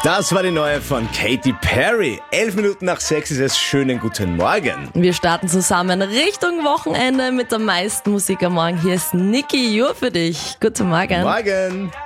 Das war die neue von Katy Perry. 11 Minuten nach 6 ist es. Schönen guten Morgen. Wir starten zusammen Richtung Wochenende mit der meisten Musik am Morgen. Hier ist Niki Jur für dich. Guten Morgen. Morgen.